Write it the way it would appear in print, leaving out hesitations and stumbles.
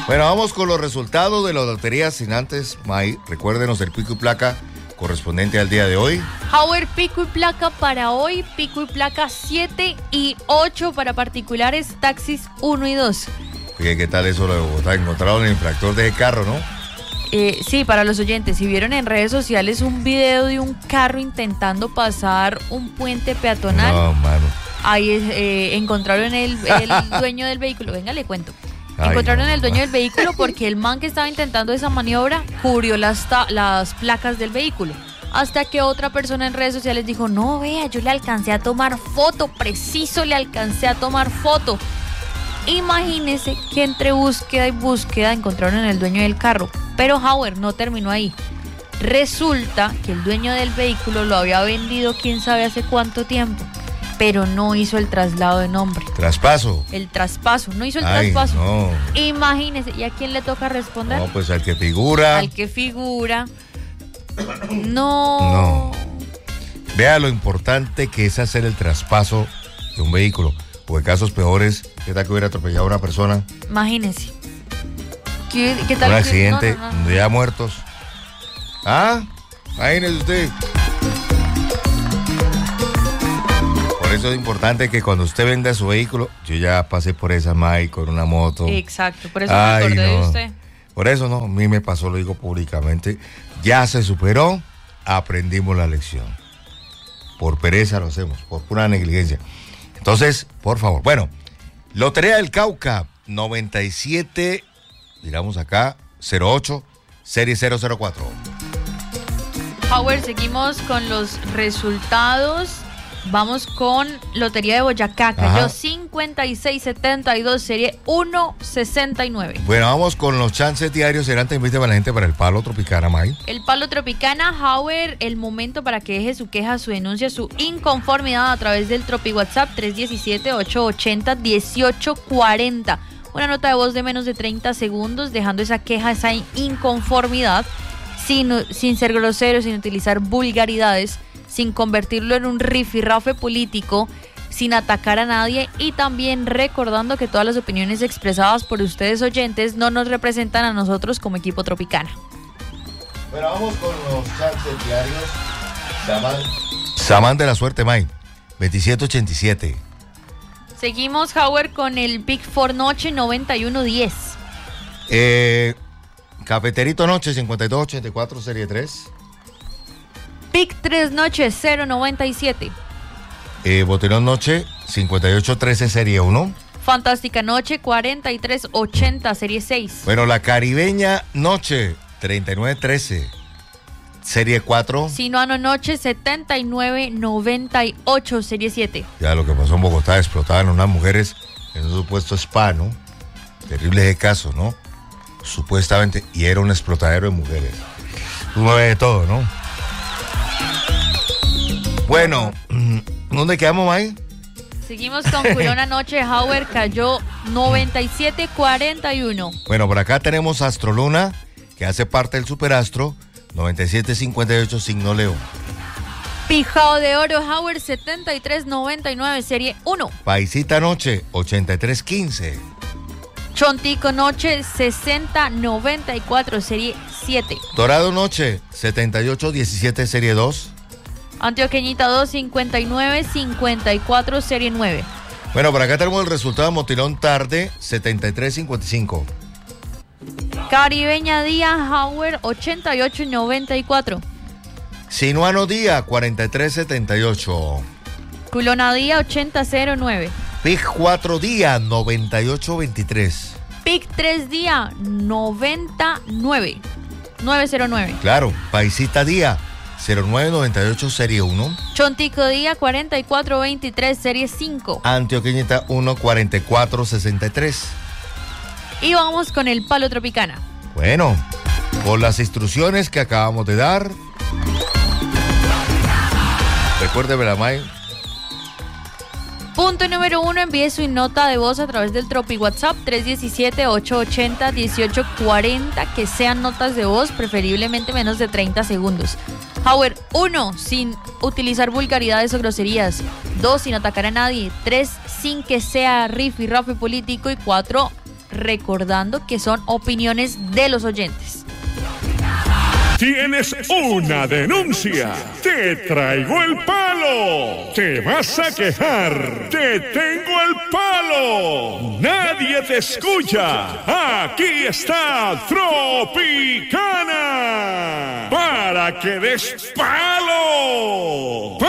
Bueno, vamos con los resultados de la lotería sin antes, May, recuérdenos el pico y placa correspondiente al día de hoy. Howard, pico y placa para hoy, pico y placa 7 y 8 para particulares, taxis 1 y 2. Oye, ¿qué tal eso lo de Bogotá? Encontraron el infractor de carro, ¿no? Sí, para los oyentes, si vieron en redes sociales un video de un carro intentando pasar un puente peatonal. No, mano. Ahí encontraron el dueño del vehículo. Venga, le cuento. Ay, Encontraron no, el dueño del vehículo porque el man que estaba intentando esa maniobra cubrió las placas del vehículo. Hasta que otra persona en redes sociales dijo, no, vea, yo le alcancé a tomar foto, preciso le alcancé a tomar foto. Imagínese que entre búsqueda y búsqueda encontraron el dueño del carro. Pero Howard no terminó ahí. Resulta que el dueño del vehículo lo había vendido quién sabe hace cuánto tiempo, pero no hizo el traslado de nombre. Traspaso. El traspaso, no hizo el Ay, traspaso. no. Imagínese, ¿y a quién le toca responder? No, pues al que figura. Al que figura. No. Vea lo importante que es hacer el traspaso de un vehículo. O en casos peores, ¿qué tal que hubiera atropellado a una persona? Imagínese. ¿Qué tal? Un accidente, No. ya muertos. ¿Ah? Imagínese usted. Por eso es importante que cuando usted venda su vehículo, yo ya pasé por esa May con una moto. Exacto, por eso me acordé de usted. Por eso no, a mí me pasó, lo digo públicamente. Ya se superó, aprendimos la lección. Por pereza lo hacemos, por pura negligencia. Entonces, por favor. Bueno, Lotería del Cauca, 97, digamos acá, 08, serie 004. Howard, seguimos con los resultados. Vamos con Lotería de Boyacá, cayó 5672, serie 169. Bueno, vamos con los chances diarios. Serán, te inviten a la gente para el Palo Tropicana, May. El Palo Tropicana, Howard, el momento para que deje su queja, su denuncia, su inconformidad a través del Tropi WhatsApp 317-880-1840. Una nota de voz de menos de 30 segundos, dejando esa queja, esa inconformidad, sin ser grosero, sin utilizar vulgaridades, sin convertirlo en un rifirrafe político, sin atacar a nadie, y también recordando que todas las opiniones expresadas por ustedes oyentes no nos representan a nosotros como equipo Tropicana. Bueno, vamos con los chances diarios. Samán de la suerte, May, 2787. Seguimos, Howard, con el Big Four Noche 9110. Cafeterito Noche, 5284, serie 3. Pic 3 Noche 097. Botelón Noche 5813 serie 1. Fantástica Noche 4380 serie 6. Bueno, la Caribeña Noche 3913 serie 4. Sinuano Noche 7998 serie 7. Ya lo que pasó en Bogotá, explotaban unas mujeres en un supuesto spa, ¿no? Terrible ese caso, ¿no? Supuestamente, y era un explotadero de mujeres. Uno ve de todo, ¿no? Bueno, ¿dónde quedamos, May? Seguimos con Culona Noche, Howard, cayó 9741. Bueno, por acá tenemos Astroluna, que hace parte del Superastro, 9758, signo Leo. Pijao de Oro, Howard, 7399, serie 1. Paisita Noche, 8315. Chontico Noche, 6094, serie 7. Dorado Noche, 7817, serie 2. Antioqueñita 2, 5954, serie 9. Bueno, por acá tenemos el resultado de Motilón Tarde, 7355. Caribeña Día, Howard, 8894. Sinuano Día, 4378. Culona Día, 8009. Pic 4 Día, 9823. Pic 3 Día, 99. 909. Claro, Paisita Día, 0998, serie 1. Chontico Día, 4423, serie 5. Antioqueñita 1, 4463. Y vamos con el Palo Tropicana. Bueno, con las instrucciones que acabamos de dar. Recuérdeme la May. Punto número 1, envíe su nota de voz a través del Tropi WhatsApp 317-880-1840, que sean notas de voz, preferiblemente menos de 30 segundos. Howard, 1, sin utilizar vulgaridades o groserías. 2, sin atacar a nadie. 3, sin que sea rifirrafe político. Y 4, recordando que son opiniones de los oyentes. Tienes una denuncia. Te traigo el palo. Te vas a quejar. Te tengo el palo. Nadie te escucha. Aquí está Tropicana. Para que des palo.